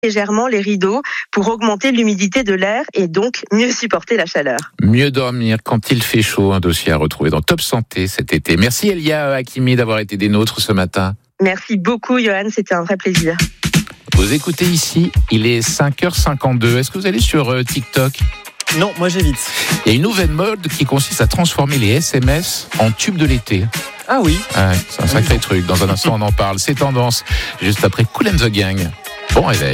légèrement les rideaux pour augmenter l'humidité de l'air et donc mieux supporter la chaleur. Mieux dormir quand il fait chaud, un dossier à retrouver dans Top Santé cet été. Merci Elia Hakimi d'avoir été des nôtres ce matin. Merci beaucoup Johan, c'était un vrai plaisir. Vous écoutez ici, il est 5h52. Est-ce que vous allez sur TikTok ? Non, moi j'évite. Il y a une nouvelle mode qui consiste à transformer les SMS en tubes de l'été. Ah oui. Ouais, c'est un sacré truc. Dans un instant, on en parle. C'est tendance. Juste après Kool and the Gang. Bon réveil.